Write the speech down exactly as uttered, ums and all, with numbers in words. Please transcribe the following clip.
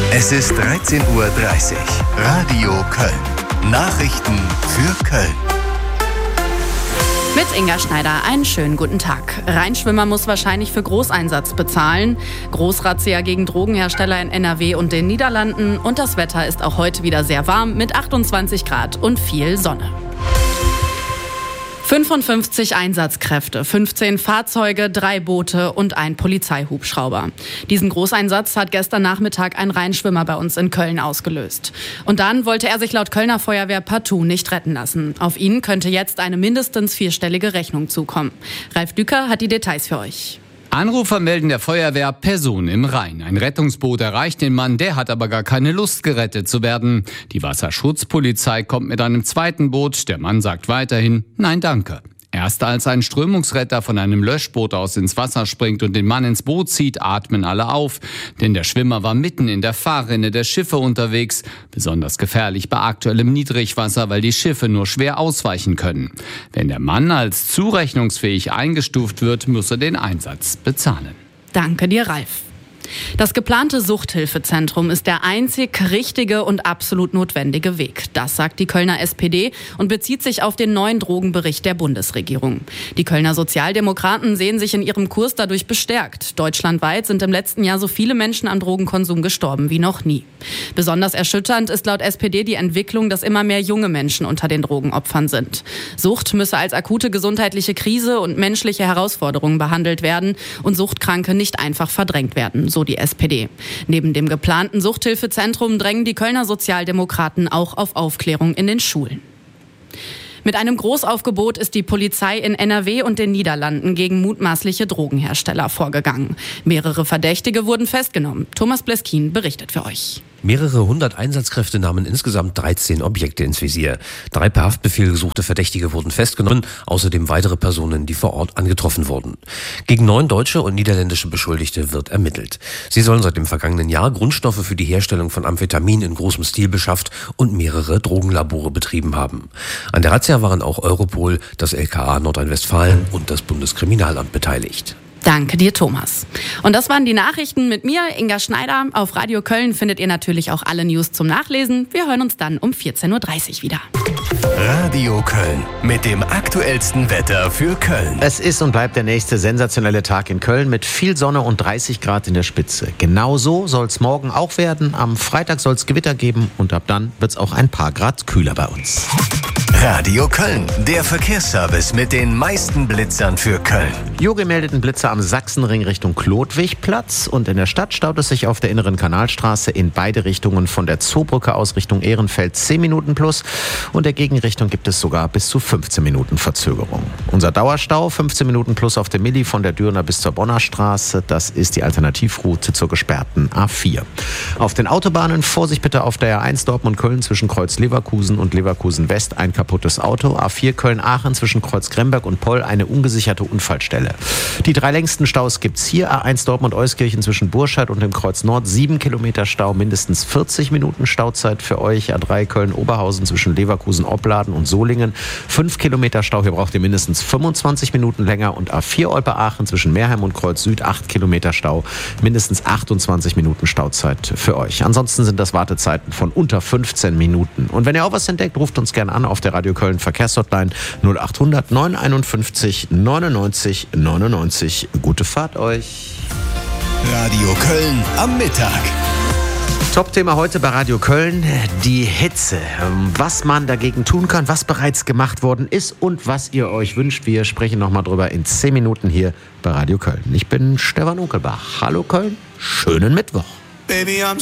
Es ist dreizehn Uhr dreißig. Radio Köln. Nachrichten für Köln. Mit Inga Schneider einen schönen guten Tag. Rheinschwimmer muss wahrscheinlich für Großeinsatz bezahlen. Großrazzia gegen Drogenhersteller in N R W und den Niederlanden. Und das Wetter ist auch heute wieder sehr warm mit achtundzwanzig Grad und viel Sonne. fünfundfünfzig Einsatzkräfte, fünfzehn Fahrzeuge, drei Boote und ein Polizeihubschrauber. Diesen Großeinsatz hat gestern Nachmittag ein Rheinschwimmer bei uns in Köln ausgelöst. Und dann wollte er sich laut Kölner Feuerwehr partout nicht retten lassen. Auf ihn könnte jetzt eine mindestens vierstellige Rechnung zukommen. Ralf Düker hat die Details für euch. Anrufer melden der Feuerwehr Person im Rhein. Ein Rettungsboot erreicht den Mann, der hat aber gar keine Lust, gerettet zu werden. Die Wasserschutzpolizei kommt mit einem zweiten Boot. Der Mann sagt weiterhin, nein, danke. Erst als ein Strömungsretter von einem Löschboot aus ins Wasser springt und den Mann ins Boot zieht, atmen alle auf. Denn der Schwimmer war mitten in der Fahrrinne der Schiffe unterwegs. Besonders gefährlich bei aktuellem Niedrigwasser, weil die Schiffe nur schwer ausweichen können. Wenn der Mann als zurechnungsfähig eingestuft wird, muss er den Einsatz bezahlen. Danke dir, Ralf. Das geplante Suchthilfezentrum ist der einzig richtige und absolut notwendige Weg. Das sagt die Kölner S P D und bezieht sich auf den neuen Drogenbericht der Bundesregierung. Die Kölner Sozialdemokraten sehen sich in ihrem Kurs dadurch bestärkt. Deutschlandweit sind im letzten Jahr so viele Menschen am Drogenkonsum gestorben wie noch nie. Besonders erschütternd ist laut S P D die Entwicklung, dass immer mehr junge Menschen unter den Drogenopfern sind. Sucht müsse als akute gesundheitliche Krise und menschliche Herausforderung behandelt werden und Suchtkranke nicht einfach verdrängt werden, so die S P D. Neben dem geplanten Suchthilfezentrum drängen die Kölner Sozialdemokraten auch auf Aufklärung in den Schulen. Mit einem Großaufgebot ist die Polizei in N R W und den Niederlanden gegen mutmaßliche Drogenhersteller vorgegangen. Mehrere Verdächtige wurden festgenommen. Thomas Bleskin berichtet für euch. Mehrere hundert Einsatzkräfte nahmen insgesamt dreizehn Objekte ins Visier. Drei per Haftbefehl gesuchte Verdächtige wurden festgenommen, außerdem weitere Personen, die vor Ort angetroffen wurden. Gegen neun deutsche und niederländische Beschuldigte wird ermittelt. Sie sollen seit dem vergangenen Jahr Grundstoffe für die Herstellung von Amphetamin in großem Stil beschafft und mehrere Drogenlabore betrieben haben. An der Razzia waren auch Europol, das L K A Nordrhein-Westfalen und das Bundeskriminalamt beteiligt. Danke dir, Thomas. Und das waren die Nachrichten mit mir, Inga Schneider. Auf Radio Köln findet ihr natürlich auch alle News zum Nachlesen. Wir hören uns dann um vierzehn Uhr dreißig wieder. Radio Köln mit dem aktuellsten Wetter für Köln. Es ist und bleibt der nächste sensationelle Tag in Köln mit viel Sonne und dreißig Grad in der Spitze. Genauso soll es morgen auch werden. Am Freitag soll es Gewitter geben und ab dann wird es auch ein paar Grad kühler bei uns. Radio Köln, der Verkehrsservice mit den meisten Blitzern für Köln. Jo gemeldeten Blitzer am Sachsenring Richtung Klodwigplatz und in der Stadt staut es sich auf der inneren Kanalstraße in beide Richtungen von der Zoobrücke aus Richtung Ehrenfeld zehn Minuten plus und der Gegenrichtung gibt es sogar bis zu fünfzehn Minuten Verzögerung. Unser Dauerstau fünfzehn Minuten plus auf der Milli von der Dürner bis zur Bonner Straße, das ist die Alternativroute zur gesperrten A vier. Auf den Autobahnen Vorsicht bitte auf der A eins Dortmund-Köln zwischen Kreuz Leverkusen und Leverkusen West ein kaputtes Auto, A vier Köln-Aachen zwischen Kreuz Gremberg und Poll eine ungesicherte Unfallstelle. Die drei längsten Staus gibt's hier, A eins Dortmund-Euskirchen zwischen Burscheid und dem Kreuz Nord, sieben Kilometer Stau, mindestens vierzig Minuten Stauzeit für euch, A drei Köln-Oberhausen zwischen Leverkusen, Opladen und Solingen, fünf Kilometer Stau, hier braucht ihr mindestens fünfundzwanzig Minuten länger und A vier Olpe-Aachen zwischen Meerheim und Kreuz Süd, acht Kilometer Stau, mindestens achtundzwanzig Minuten Stauzeit für euch. Ansonsten sind das Wartezeiten von unter fünfzehn Minuten. Und wenn ihr auch was entdeckt, ruft uns gerne an auf der Radio Köln Verkehrshotline null achthundert neunhunderteinundfünfzig neunundneunzig neunundneunzig. Gute Fahrt euch. Radio Köln am Mittag. Top-Thema heute bei Radio Köln, die Hitze. Was man dagegen tun kann, was bereits gemacht worden ist und was ihr euch wünscht. Wir sprechen nochmal drüber in zehn Minuten hier bei Radio Köln. Ich bin Stefan Unkelbach. Hallo Köln, schönen Mittwoch. Baby, I'm